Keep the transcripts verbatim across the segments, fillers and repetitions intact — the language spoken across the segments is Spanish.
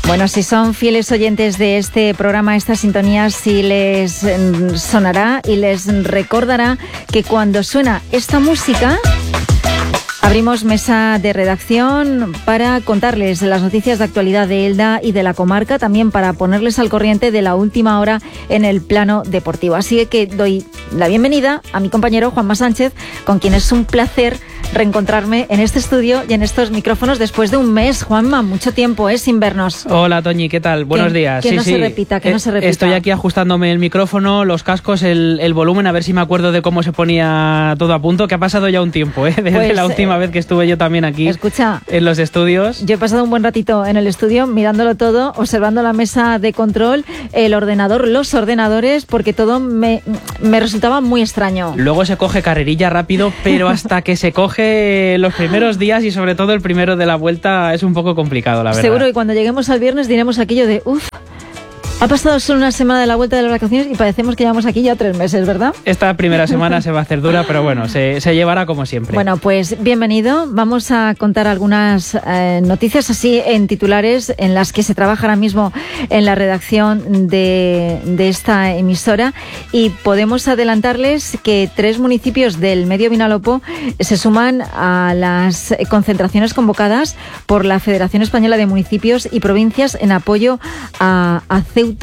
Bueno, si son fieles oyentes de este programa, esta sintonía sí les sonará y les recordará que cuando suena esta música abrimos mesa de redacción para contarles las noticias de actualidad de Elda y de la comarca, también para ponerles al corriente de la última hora en el plano deportivo. Así que doy la bienvenida a mi compañero Juanma Sánchez, con quien es un placer reencontrarme en este estudio y en estos micrófonos después de un mes. Juanma, mucho tiempo, ¿eh? Sin vernos. Hola, Toñi, ¿qué tal? Buenos que, días. Que sí, no sí. se repita, que eh, no se repita. Estoy aquí ajustándome el micrófono, los cascos, el, el volumen, a ver si me acuerdo de cómo se ponía todo a punto, que ha pasado ya un tiempo, ¿eh? Desde pues, la última eh, vez que estuve yo también aquí escucha, en los estudios. Yo he pasado un buen ratito en el estudio mirándolo todo, observando la mesa de control, el ordenador, los ordenadores, porque todo me, me resultaba muy extraño. Luego se coge carrerilla rápido, pero hasta que se coge los primeros días y sobre todo el primero de la vuelta es un poco complicado, la verdad. Seguro que cuando lleguemos al viernes diremos aquello de uff, ha pasado solo una semana de la vuelta de las vacaciones y parecemos que llevamos aquí ya tres meses, ¿verdad? Esta primera semana se va a hacer dura, pero bueno, se, se llevará como siempre. Bueno, pues bienvenido. Vamos a contar algunas eh, noticias así en titulares en las que se trabaja ahora mismo en la redacción de, de esta emisora, y podemos adelantarles que tres municipios del Medio Vinalopó se suman a las concentraciones convocadas por la Federación Española de Municipios y Provincias en apoyo a, a Ceuta,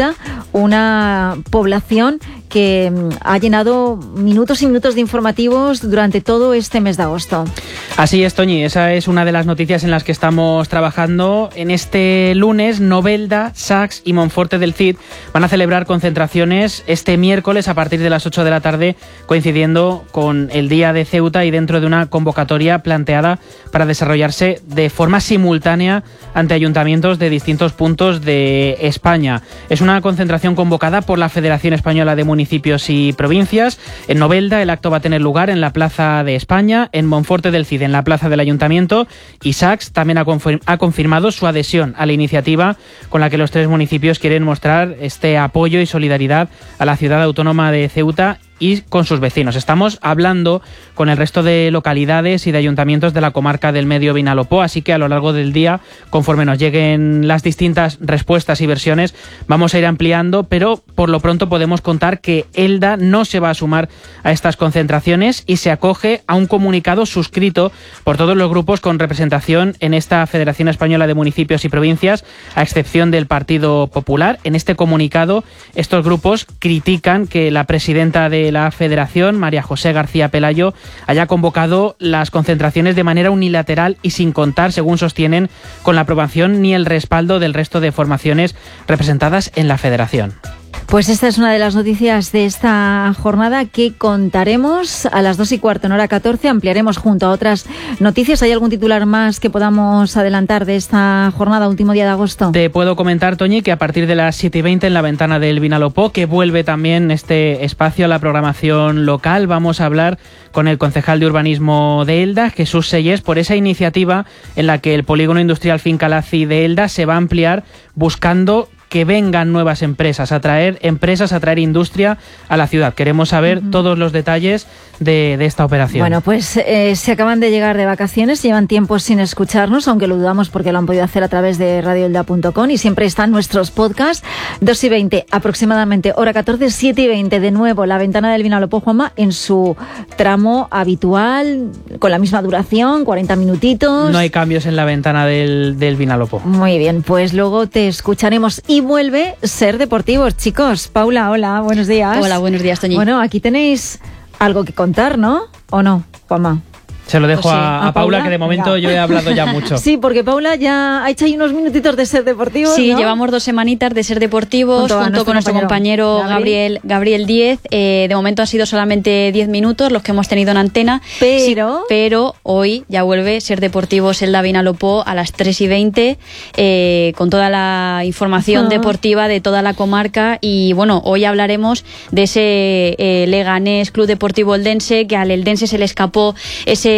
una población que ha llenado minutos y minutos de informativos durante todo este mes de agosto. Así es, Toñi, esa es una de las noticias en las que estamos trabajando. En este lunes, Novelda, Sax y Monforte del Cid van a celebrar concentraciones este miércoles a partir de las ocho de la tarde, coincidiendo con el Día de Ceuta y dentro de una convocatoria planteada para desarrollarse de forma simultánea ante ayuntamientos de distintos puntos de España. Es una concentración convocada por la Federación Española de Municipios y Provincias. En Novelda el acto va a tener lugar en la Plaza de España, en Monforte del Cid en la Plaza del Ayuntamiento, y Sax también ha, confirm- ha confirmado su adhesión a la iniciativa con la que los tres municipios quieren mostrar este apoyo y solidaridad a la ciudad autónoma de Ceuta y con sus vecinos. Estamos hablando con el resto de localidades y de ayuntamientos de la comarca del Medio Vinalopó, así que a lo largo del día, conforme nos lleguen las distintas respuestas y versiones, vamos a ir ampliando, pero por lo pronto podemos contar que Elda no se va a sumar a estas concentraciones y se acoge a un comunicado suscrito por todos los grupos con representación en esta Federación Española de Municipios y Provincias, a excepción del Partido Popular. En este comunicado, estos grupos critican que la presidenta de la Federación, María José García Pelayo, haya convocado las concentraciones de manera unilateral y sin contar, según sostienen, con la aprobación ni el respaldo del resto de formaciones representadas en la Federación. Pues esta es una de las noticias de esta jornada que contaremos a las dos y cuarto en hora catorce. Ampliaremos junto a otras noticias. ¿Hay algún titular más que podamos adelantar de esta jornada, último día de agosto? Te puedo comentar, Toñi, que a partir de las siete y veinte en la ventana del Vinalopó, que vuelve también este espacio a la programación local, vamos a hablar con el concejal de urbanismo de Elda, Jesús Sellés, por esa iniciativa en la que el polígono industrial Finca Laci de Elda se va a ampliar que que vengan nuevas empresas, a traer empresas, a traer industria a la ciudad. Queremos saber uh-huh. todos los detalles de, de esta operación. Bueno, pues eh, se acaban de llegar de vacaciones, llevan tiempo sin escucharnos, aunque lo dudamos porque lo han podido hacer a través de radio elda punto com, y siempre están nuestros podcasts. Dos y veinte aproximadamente, hora catorce, siete y veinte de nuevo, la ventana del Vinalopó, Juanma, en su tramo habitual, con la misma duración, cuarenta minutitos. No hay cambios en la ventana del, del Vinalopó. Muy bien, pues luego te escucharemos. Y vuelve Ser Deportivos, chicos. Paula, hola, buenos días. Hola, buenos días, Toñi. Bueno, aquí tenéis algo que contar, ¿no? ¿O no, Juanma? Se lo dejo pues sí. a, a, a Paula, Paula, que de momento venga. Yo he hablado ya mucho. Sí, porque Paula ya ha hecho ahí unos minutitos de Ser Deportivos, Sí, ¿no? llevamos dos semanitas de Ser Deportivos junto, junto con nuestro compañero, compañero Gabriel Gabriel Díez. Eh, de momento han sido solamente diez minutos los que hemos tenido en antena. Pero... Sí, pero hoy ya vuelve Ser Deportivos Elda Vinalopó a las tres y veinte eh, con toda la información uh-huh. deportiva de toda la comarca. Y bueno, hoy hablaremos de ese eh, Leganés Club Deportivo Eldense, que al Eldense se le escapó ese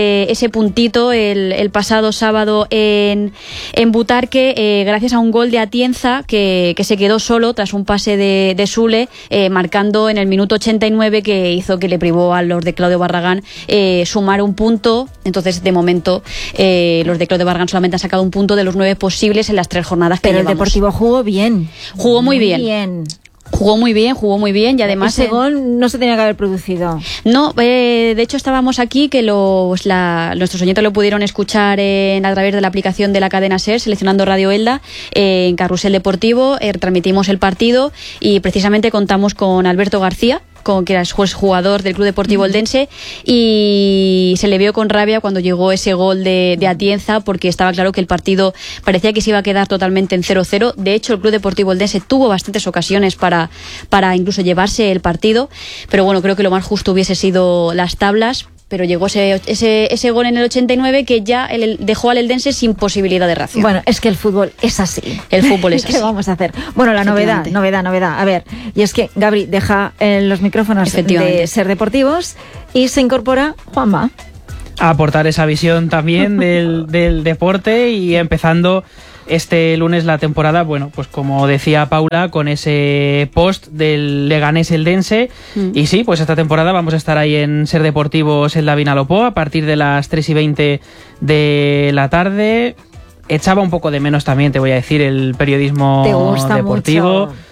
ese, ese puntito el, el pasado sábado en, en Butarque, eh, gracias a un gol de Atienza que, que se quedó solo tras un pase de, de Sule, eh, marcando en el minuto ochenta y nueve, que hizo que le privó a los de Claudio Barragán eh, sumar un punto. Entonces, de momento, eh, los de Claudio Barragán solamente han sacado un punto de los nueve posibles en las tres jornadas que Pero llevamos. el Deportivo jugó bien. Jugó muy, muy bien. bien. Jugó muy bien, jugó muy bien y además... Ese gol no se tenía que haber producido. No, eh, de hecho estábamos aquí, que los, la, nuestros oyentes lo pudieron escuchar en, a través de la aplicación de la cadena SER, seleccionando Radio Elda, eh, en Carrusel Deportivo, eh, transmitimos el partido y precisamente contamos con Alberto García, con que era jugador del Club Deportivo Eldense, y se le vio con rabia cuando llegó ese gol de, de Atienza, porque estaba claro que el partido parecía que se iba a quedar totalmente en cero cero. De hecho, el Club Deportivo Eldense tuvo bastantes ocasiones para, para incluso llevarse el partido, pero bueno, creo que lo más justo hubiese sido las tablas. Pero llegó ese, ese, ese gol en el ochenta y nueve que ya el, dejó al Eldense sin posibilidad de reacción. Bueno, es que el fútbol es así. El fútbol es así. ¿Qué vamos a hacer? Bueno, la novedad, novedad, novedad. A ver, y es que Gabri deja eh, los micrófonos de Ser Deportivos y se incorpora Juanma. A aportar esa visión también del, del deporte, y empezando este lunes la temporada, bueno, pues como decía Paula, con ese post del Leganés Eldense. Mm. Y sí, pues esta temporada vamos a estar ahí en Ser Deportivos Elda Vinalopó a partir de las tres y veinte de la tarde. Echaba un poco de menos también, te voy a decir, el periodismo ¿Te gusta deportivo. Mucho?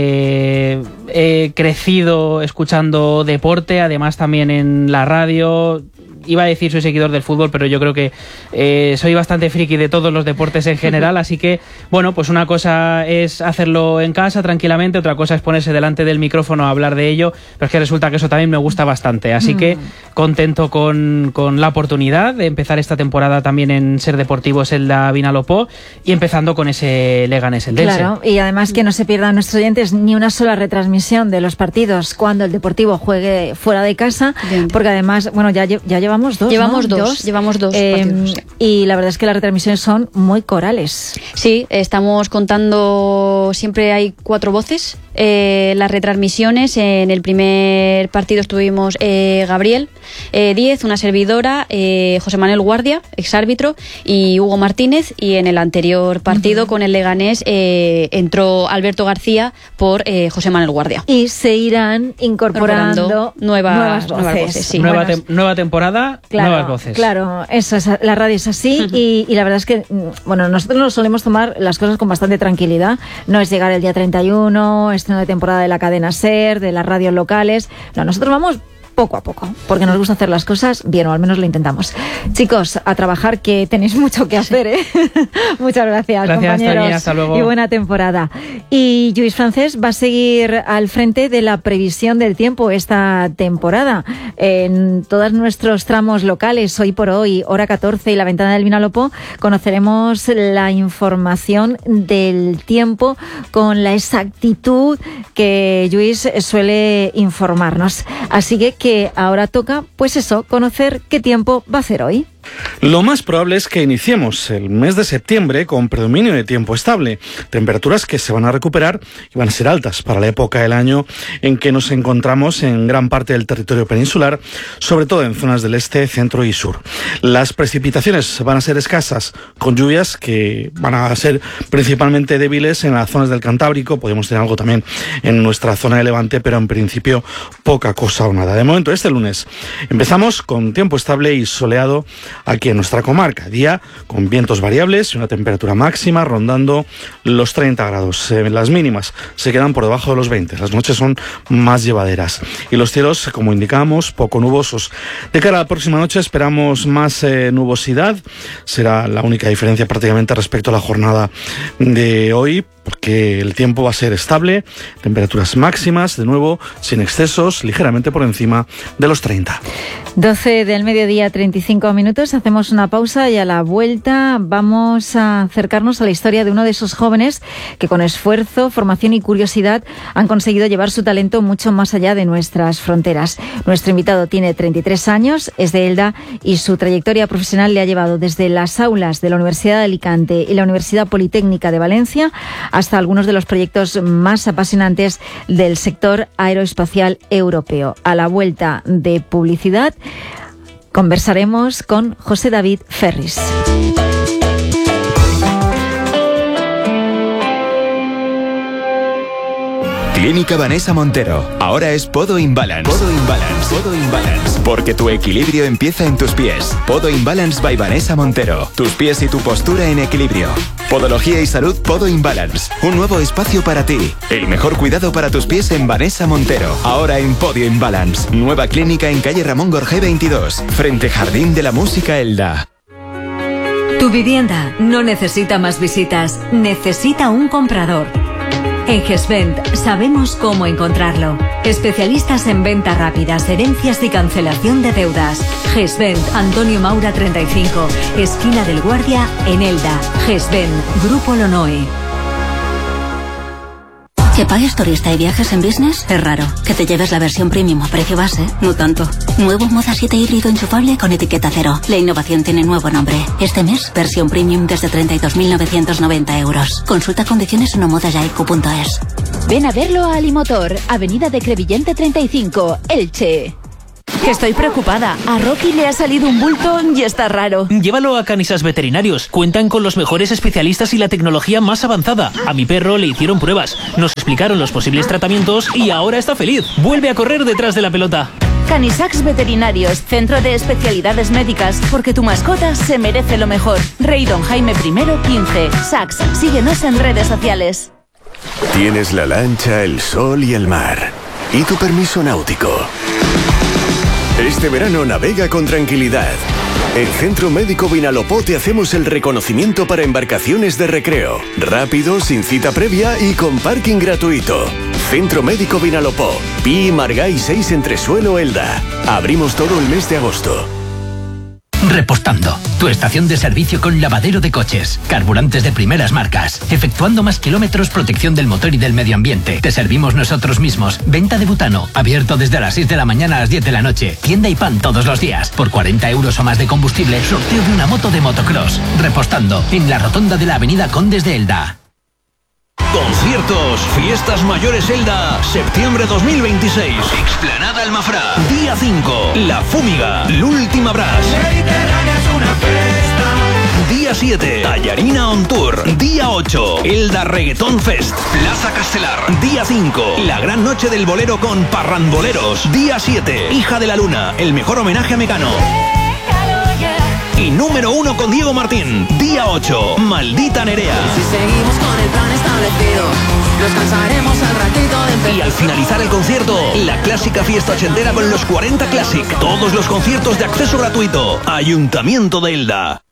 Eh, he crecido escuchando deporte, además también en la radio. Iba a decir soy seguidor del fútbol, pero yo creo que eh, soy bastante friki de todos los deportes en general, así que, bueno, pues una cosa es hacerlo en casa tranquilamente, otra cosa es ponerse delante del micrófono a hablar de ello, pero es que resulta que eso también me gusta bastante, así mm. que contento con, con la oportunidad de empezar esta temporada también en Ser Deportivos Elda Vinalopó, y empezando con ese Leganés Eldense. Claro, y además que no se pierdan nuestros oyentes ni una sola retransmisión de los partidos cuando el Deportivo juegue fuera de casa. Bien. Porque además, bueno, ya, ya llevamos Dos, llevamos ¿no? dos, dos, llevamos dos eh, partidos, sí. Y la verdad es que las retransmisiones son muy corales. Sí, estamos contando, siempre hay cuatro voces. Eh, las retransmisiones, en el primer partido estuvimos eh, Gabriel eh, Díez, una servidora, eh, José Manuel Guardia, exárbitro, y Hugo Martínez, y en el anterior partido uh-huh. con el Leganés eh, entró Alberto García por eh, José Manuel Guardia. Y se irán incorporando nuevas, nuevas voces. Nuevas voces sí. Nueva, te- nueva temporada, claro, nuevas voces. Claro, eso es, la radio es así uh-huh. y, y la verdad es que, bueno, nosotros nos solemos tomar las cosas con bastante tranquilidad. No es llegar el día treinta y uno, estreno de temporada de la cadena SER, de las radios locales. No, nosotros vamos poco a poco, porque nos gusta hacer las cosas bien, o al menos lo intentamos. Chicos, a trabajar, que tenéis mucho que hacer, ¿eh? Muchas gracias, gracias, compañeros. Toñi, hasta luego. Y buena temporada. Y Lluís Francés va a seguir al frente de la previsión del tiempo esta temporada. En todos nuestros tramos locales, hoy por hoy, hora catorce y la ventana del Vinalopó, conoceremos la información del tiempo con la exactitud que Lluís suele informarnos. Así que, que ahora toca, pues eso, conocer qué tiempo va a hacer hoy. Lo más probable es que iniciemos el mes de septiembre con predominio de tiempo estable, temperaturas que se van a recuperar y van a ser altas para la época del año en que nos encontramos en gran parte del territorio peninsular, sobre todo en zonas del este, centro y sur. Las precipitaciones van a ser escasas, con lluvias que van a ser principalmente débiles en las zonas del Cantábrico. Podemos tener algo también en nuestra zona de Levante, pero en principio poca cosa o nada. De momento, este lunes empezamos con tiempo estable y soleado aquí en nuestra comarca, día con vientos variables y una temperatura máxima rondando los treinta grados. Eh, las mínimas se quedan por debajo de los veinte, las noches son más llevaderas y los cielos, como indicamos, poco nubosos. De cara a la próxima noche esperamos más eh, nubosidad, será la única diferencia prácticamente respecto a la jornada de hoy, porque el tiempo va a ser estable, temperaturas máximas, de nuevo, sin excesos, ligeramente por encima de los treinta. doce del mediodía, treinta y cinco minutos, hacemos una pausa y a la vuelta vamos a acercarnos a la historia de uno de esos jóvenes que con esfuerzo, formación y curiosidad han conseguido llevar su talento mucho más allá de nuestras fronteras. Nuestro invitado tiene treinta y tres años, es de Elda y su trayectoria profesional le ha llevado desde las aulas de la Universidad de Alicante y la Universidad Politécnica de Valencia hasta algunos de los proyectos más apasionantes del sector aeroespacial europeo. A la vuelta de publicidad conversaremos con José David Ferris. Clínica Vanessa Montero. Ahora es Podo Imbalance. Podo Imbalance. Podo Imbalance. Porque tu equilibrio empieza en tus pies. Podo Imbalance by Vanessa Montero. Tus pies y tu postura en equilibrio. Podología y salud Podo Imbalance. Un nuevo espacio para ti. El mejor cuidado para tus pies en Vanessa Montero. Ahora en Podio Imbalance. Nueva clínica en calle Ramón Gorgé veintidós. Frente Jardín de la Música Elda. Tu vivienda no necesita más visitas. Necesita un comprador. En GESVENT sabemos cómo encontrarlo. Especialistas en venta rápidas, herencias y cancelación de deudas. GESVENT, Antonio Maura treinta y cinco, esquina del Guardia, en Elda. GESVENT, Grupo Lonoe. ¿Que pagues turista y viajes en business? Es raro. Que te lleves la versión premium a precio base, no tanto. Nuevo Moza siete híbrido enchufable con etiqueta cero. La innovación tiene nuevo nombre. Este mes, versión premium desde treinta y dos mil novecientos noventa euros. Consulta condiciones en omodayaiku punto es. Ven a verlo a Alimotor, Avenida de Crevillente treinta y cinco, Elche. Estoy preocupada. A Rocky le ha salido un bulto y está raro. Llévalo a Canisas Veterinarios. Cuentan con los mejores especialistas y la tecnología más avanzada. A mi perro le hicieron pruebas, nos explicaron los posibles tratamientos y ahora está feliz. Vuelve a correr detrás de la pelota. Canisax Veterinarios, centro de especialidades médicas, porque tu mascota se merece lo mejor. Rey Don Jaime primero quince. Sax, síguenos en redes sociales. Tienes la lancha, el sol y el mar. ¿Y tu permiso náutico? Este verano navega con tranquilidad. En Centro Médico Vinalopó te hacemos el reconocimiento para embarcaciones de recreo. Rápido, sin cita previa y con parking gratuito. Centro Médico Vinalopó. Pi y Margay seis Entresuelo Elda. Abrimos todo el mes de agosto. Repostando, tu estación de servicio con lavadero de coches, carburantes de primeras marcas, efectuando más kilómetros, protección del motor y del medio ambiente. Te servimos nosotros mismos. Venta de butano, abierto desde las seis de la mañana a las diez de la noche. Tienda y pan todos los días. Por cuarenta euros o más de combustible, sorteo de una moto de motocross. Repostando, en la rotonda de la avenida Condes de Elda. Conciertos, Fiestas Mayores Elda, septiembre dos mil veintiséis. Explanada Almafrá, día cinco, La Fúmiga, L'Última Brass. Día siete, Tallarina On Tour. Día ocho, Elda Reggaeton Fest, Plaza Castelar. Día cinco, la gran noche del bolero con Parrandoleros. Día siete, Hija de la Luna, el mejor homenaje a Mecano. Y número uno con Diego Martín. Día ocho, Maldita Nerea. Si seguimos con el plan establecido, nos cansaremos al ratito de empezar. Y al finalizar el concierto, la clásica fiesta ochentera con los cuarenta Classic. Todos los conciertos de acceso gratuito. Ayuntamiento de Elda.